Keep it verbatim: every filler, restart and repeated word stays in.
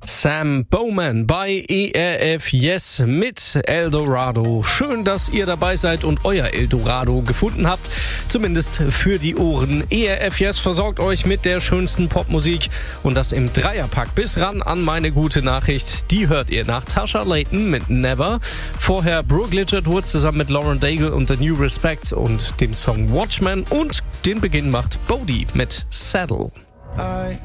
Sam Bowman bei E R F Yes mit Eldorado. Schön, dass ihr dabei seid und euer Eldorado gefunden habt. Zumindest für die Ohren. E R F Yes versorgt euch mit der schönsten Popmusik und das im Dreierpack. Bis ran an meine gute Nachricht. Die hört ihr nach Tasha Layton mit Never. Vorher Brooke Littlewood zusammen mit Lauren Daigle und The New Respect und dem Song Watchmen. Und den Beginn macht Bodhi mit Saddle.